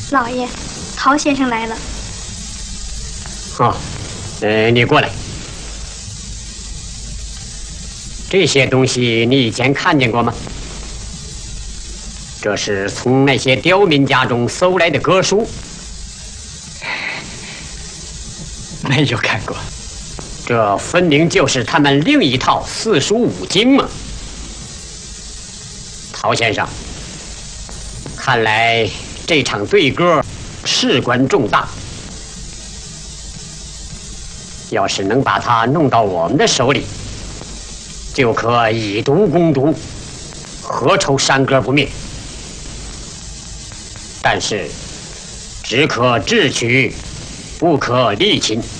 老爷，陶先生来了。 哦，你过来。这些东西你以前看见过吗？这是从那些刁民家中搜来的歌书。 没有看过。 这分明就是他们另一套四书五经嘛。陶先生，看来这场对歌事关重大，要是能把它弄到我们的手里，就可以毒攻毒，何愁山歌不灭？但是只可智取，不可力擒。